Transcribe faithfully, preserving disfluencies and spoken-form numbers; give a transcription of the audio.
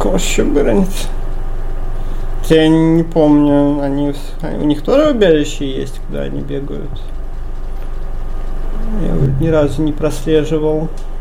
вообще граница. Я не помню, они, у них тоже убежище есть, куда они бегают? Я ни разу не прослеживал.